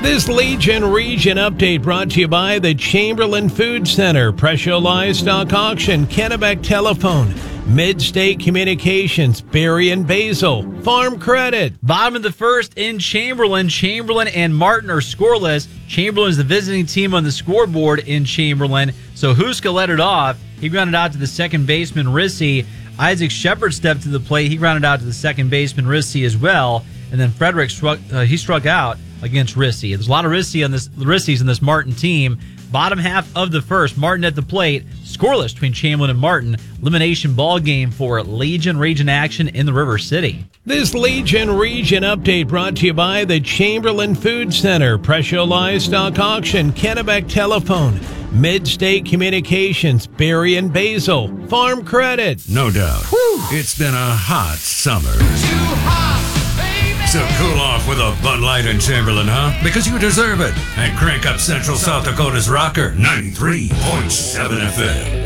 This Legion Region update brought to you by the Chamberlain Food Center, Presho Livestock Auction, Kennebec Telephone, Mid-State Communications, Berry and Basil, Farm Credit. Bottom of the first in Chamberlain. Chamberlain and Martin are scoreless. Chamberlain is the visiting team on the scoreboard in Chamberlain. So Huska led it off. He grounded out to the second baseman, Rissy. Isaac Shepard stepped to the plate. He grounded out to the second baseman, Rissy, as well. And then Frederick struck out against Rissy. There's a lot of Rissies in this Martin team. Bottom half of the first, Martin at the plate, scoreless between Chamberlain and Martin. Elimination ball game for Legion Region action in the River City. This Legion Region update brought to you by the Chamberlain Food Center, Presho Livestock Auction, Kennebec Telephone, Mid-State Communications, Berry and Basil, Farm Credit. No doubt. It's been a hot summer. Too hot, baby. So cool off with a Bud Light in Chamberlain, huh? Because you deserve it. And crank up Central South Dakota's rocker, 93.7 FM.